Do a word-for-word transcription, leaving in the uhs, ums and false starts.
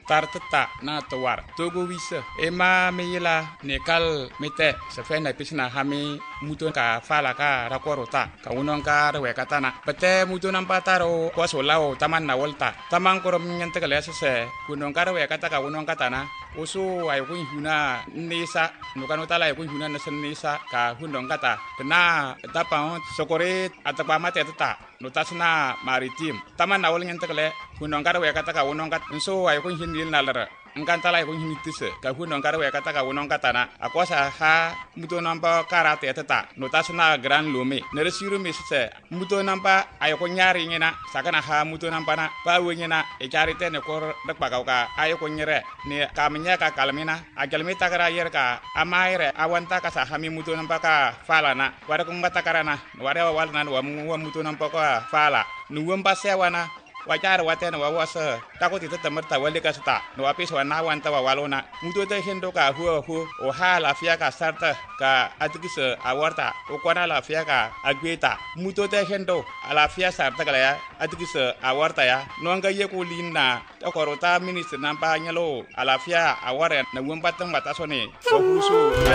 tartata na tawar togo wisa ema meyila nekal mete sefe na pisna hami muto ka fala ka rakorota ka unon ka rewe katana pete muto nampataro kwaso lao taman na volta taman korom nyante kale sese kunon ka rewe kata ka unon katana usu ay kun huna nisa nukano tala ay kun huna nasen nisa ka hundong kata kena tapa sokore atapa mate tata notasna maritim taman na wol nyante kale kunon ka rewe kata ka unon kat so ay kun hindil nalara ngantala ko hinitise ka huno ngara we kata ka wonon katana akosa ha muto nampa karate tata notasna gran lume nere siru misse muto nampa ayo ko nyari ngina sakana ha muto nampa na pa wenyina e charite ne ko dakpa ka ayo ko nyere ne kamnya ka kalmina agalmi takara yer ka amaire awanta ka sa hami muto nampa ka falana wara ko ngata karana wara walna wa muto nampa ka fala nuwamba sewana wajar watena wa wasa takoti tata marta wale ka sta no apis wa na wanta wa walona muto ta hendo ka huo hu o ha la fia ka sarta ka atikisa awarta o kwana la fia ka agweta muto ta hendo ala fia sarta kala ya atikisa awarta ya no nga ye ko linna ta korota minister nampa nyalo ala fia aware na wumpa tang batasone o husu